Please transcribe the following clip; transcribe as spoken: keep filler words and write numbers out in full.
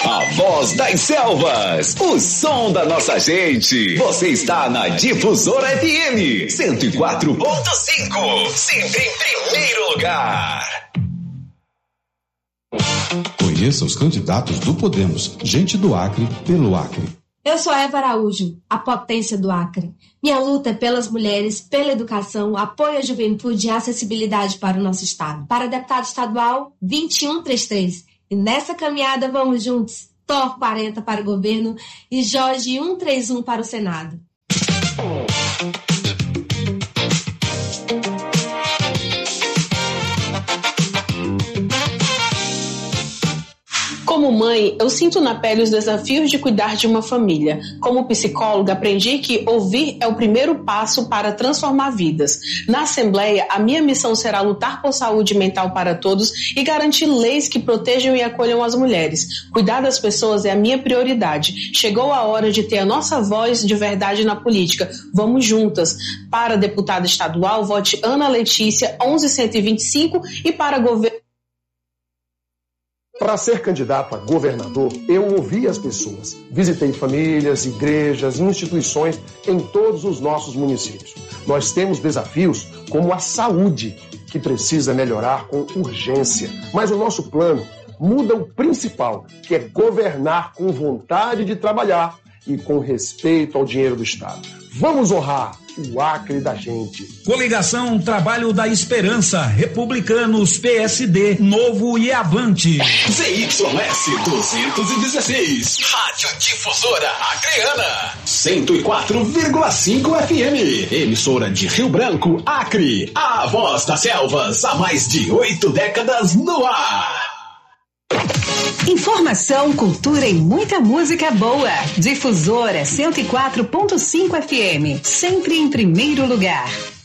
A voz das selvas, o som da nossa gente. Você está na Difusora F M cento e quatro ponto cinco, sempre em primeiro lugar. Conheça os candidatos do Podemos, gente do Acre, pelo Acre. Eu sou Eva Araújo, a potência do Acre. Minha luta é pelas mulheres, pela educação, apoio à juventude e acessibilidade para o nosso estado. Para deputado estadual, vinte e um trinta e três. E nessa caminhada vamos juntos. T O R quarenta para o governo e Jorge cento e trinta e um para o Senado. Como mãe, eu sinto na pele os desafios de cuidar de uma família. Como psicóloga, aprendi que ouvir é o primeiro passo para transformar vidas. Na Assembleia, a minha missão será lutar por saúde mental para todos e garantir leis que protejam e acolham as mulheres. Cuidar das pessoas é a minha prioridade. Chegou a hora de ter a nossa voz de verdade na política. Vamos juntas. Para deputada estadual, vote Ana Letícia, onze cento e vinte e cinco, e para governo... Para ser candidato a governador, eu ouvi as pessoas. Visitei famílias, igrejas e instituições em todos os nossos municípios. Nós temos desafios como a saúde, que precisa melhorar com urgência. Mas o nosso plano muda o principal, que é governar com vontade de trabalhar e com respeito ao dinheiro do Estado. Vamos honrar o Acre da gente. Coligação Trabalho da Esperança, Republicanos, P S D, Novo e Avante. Z Y S duzentos e dezesseis, Rádio Difusora Acreana, cento e quatro vírgula cinco F M, emissora de Rio Branco, Acre, a voz das selvas, há mais de oito décadas no ar. Informação, cultura e muita música boa. Difusora cento e quatro ponto cinco F M, sempre em primeiro lugar.